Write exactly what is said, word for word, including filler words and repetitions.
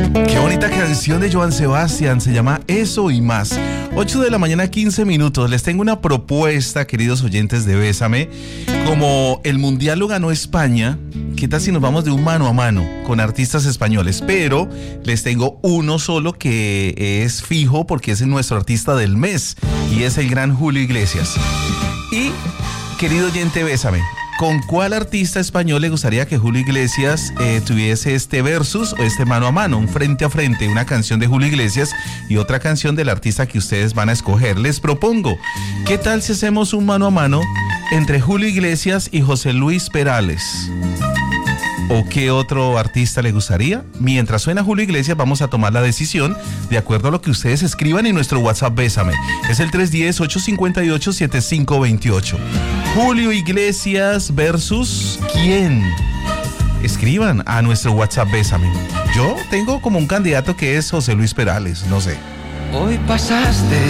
Qué bonita canción de Joan Sebastián, se llama Eso y Más. ocho de la mañana, quince minutos. Les tengo una propuesta, queridos oyentes de Bésame. Como el Mundial lo ganó España, ¿qué tal si nos vamos de un mano a mano con artistas españoles? Pero les tengo uno solo que es fijo porque es nuestro artista del mes y es el gran Julio Iglesias. Y, querido oyente, Bésame, ¿con cuál artista español le gustaría que Julio Iglesias eh, tuviese este versus o este mano a mano, un frente a frente, una canción de Julio Iglesias y otra canción del artista que ustedes van a escoger? Les propongo, ¿qué tal si hacemos un mano a mano entre Julio Iglesias y José Luis Perales? ¿O qué otro artista le gustaría? Mientras suena Julio Iglesias, vamos a tomar la decisión de acuerdo a lo que ustedes escriban en nuestro WhatsApp Bésame. Es el tres uno cero, ocho cinco ocho, siete cinco dos ocho. Julio Iglesias versus ¿quién? Escriban a nuestro WhatsApp Bésame. Yo tengo como un candidato que es José Luis Perales, no sé. Hoy pasaste